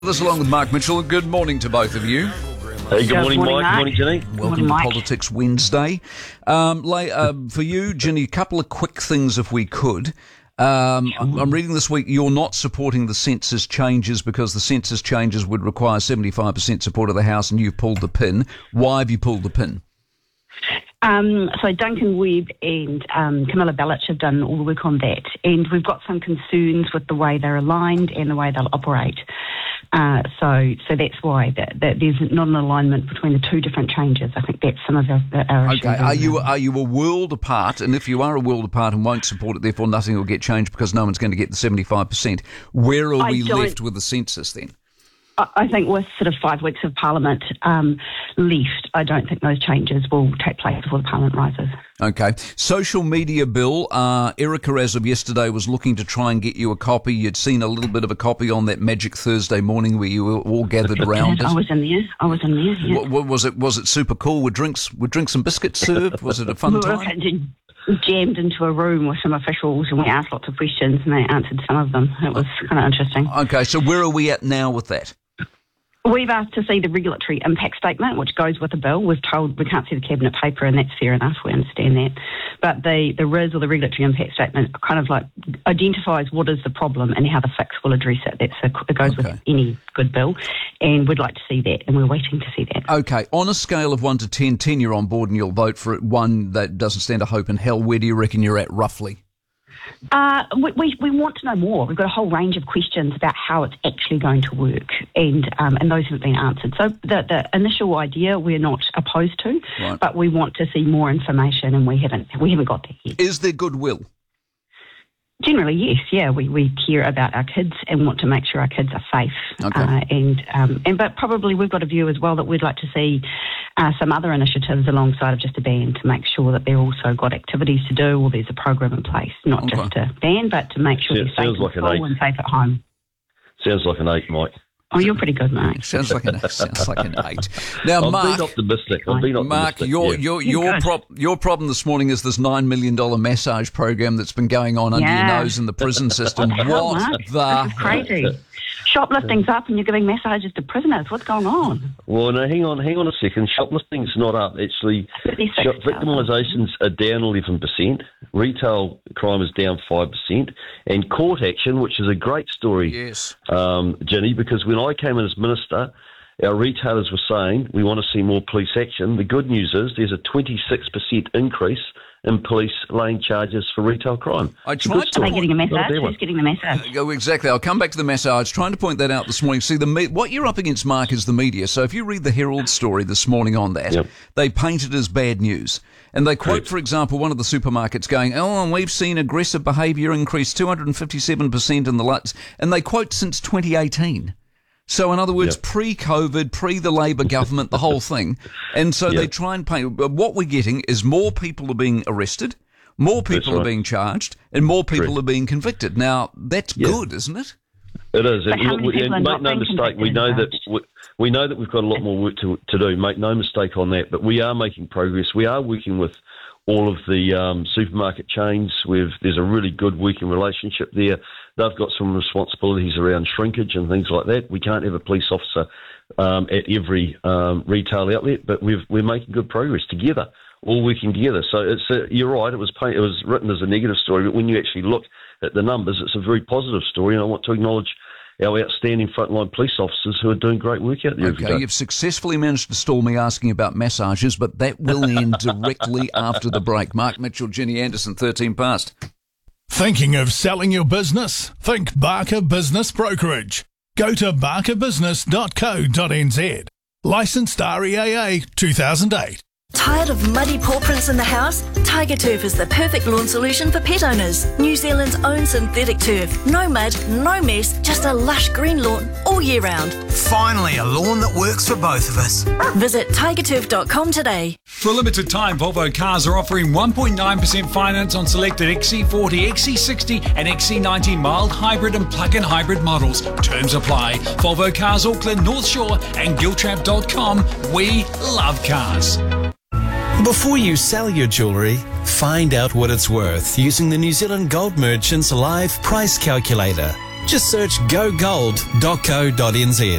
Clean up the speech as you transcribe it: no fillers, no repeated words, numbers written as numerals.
This along with Mark Mitchell. Good morning to both of you. Hey, good morning, Mike. Good morning, Ginny. Welcome to Politics Wednesday. For you, Ginny, a couple of quick things if we could. I'm reading this week you're not supporting the census changes because the census changes would require 75% support of the House and you've pulled the pin. Why have you pulled the pin? So Duncan Webb and Camilla Belich have done all the work on that, and we've got some concerns with the way they're aligned and the way they'll operate. So that's why that there's not an alignment between the two different changes. I think that's some of our issues. Okay, are you a world apart? And if you are a world apart and won't support it, therefore nothing will get changed because no one's going to get the 75%. Where are we left with the census then? I think with sort of 5 weeks of Parliament left, I don't think those changes will take place before the Parliament rises. Okay. Social media bill. Erica, as of yesterday, was looking to try and get you a copy. You'd seen a little bit of a copy on that magic Thursday morning where you were all gathered around it. I was in there. Yeah. Was it super cool? Were drinks and biscuits served? Was it a fun time? Jammed into a room with some officials and we asked lots of questions and they answered some of them. It was kind of interesting. Okay, so where are we at now with that? We've asked to see the regulatory impact statement, which goes with the bill. We've told we can't see the cabinet paper, and that's fair enough. We understand that. But the RIS, or the regulatory impact statement, kind of like identifies what is the problem and how the fix will address it. It goes with any good bill, and we'd like to see that, and we're waiting to see that. Okay. On a scale of 1 to 10, 10 you're on board and you'll vote for it. 1 that doesn't stand a hope in hell. Where do you reckon you're at roughly? We want to know more. We've got a whole range of questions about how it's actually going to work, and those haven't been answered. So the initial idea we're not opposed to, right, but we want to see more information, and we haven't got that yet. Is there goodwill? Generally, yes. Yeah, we care about our kids and want to make sure our kids are safe. Okay. But probably we've got a view as well that we'd like to see some other initiatives alongside of just a ban to make sure that they've also got activities to do or there's a program in place, not just a ban, but to make sure they're safe in school and safe at home. Sounds like an 8, Mike. Oh, you're pretty good, Mark. Sounds like an 8. Now, I've Mark, been optimistic. Mark, your problem this morning is this $9 million massage program that's been going on under your nose in the prison system. What the hell? Crazy. Shoplifting's up and you're giving massages to prisoners. What's going on? Well, no, hang on a second. Shoplifting's not up. Actually, victimisations are down 11%. Retail crime is down 5%. And court action, which is a great story, yes, Ginny, because when I came in as minister, our retailers were saying we want to see more police action. The good news is there's a 26% increase in police laying charges for retail crime. Are they getting a massage? Who's getting the massage? Exactly. I'll come back to the massage. Trying to point that out this morning. See, what you're up against, Mark, is the media. So if you read the Herald story this morning on that, they paint it as bad news. And they quote, for example, one of the supermarkets going, and we've seen aggressive behaviour increase 257% in the last... And they quote since 2018. So, in other words, pre-COVID, pre the Labour government, the whole thing. And so they try and paint... What we're getting is more people are being arrested, more people are being charged, and more people are being convicted. Now, that's good, isn't it? It is. And make no mistake, we know that we've got a lot more work to do. Make no mistake on that. But we are making progress. We are working with all of the supermarket chains. There's a really good working relationship there. They've got some responsibilities around shrinkage and things like that. We can't have a police officer at every retail outlet, but we're making good progress together, all working together. So you're right. It was written as a negative story, but when you actually look at the numbers, it's a very positive story. And I want to acknowledge our outstanding frontline police officers who are doing great work out there every day. You've successfully managed to stall me asking about massages, but that will end directly after the break. Mark Mitchell, Ginny Anderson, 13 past. Thinking of selling your business? Think Barker Business Brokerage. Go to barkerbusiness.co.nz. Licensed REAA 2008. Tired of muddy paw prints in the house? Tiger Turf is the perfect lawn solution for pet owners. New Zealand's own synthetic turf. No mud, no mess, just a lush green lawn all year round. Finally, a lawn that works for both of us. Visit tigerturf.com today. For a limited time, Volvo Cars are offering 1.9% finance on selected XC40, XC60 and XC90 mild hybrid and plug-in hybrid models. Terms apply. Volvo Cars Auckland, North Shore and Giltrap.com. We love cars. Before you sell your jewellery, find out what it's worth using the New Zealand Gold Merchants Live Price Calculator. Just search gogold.co.nz.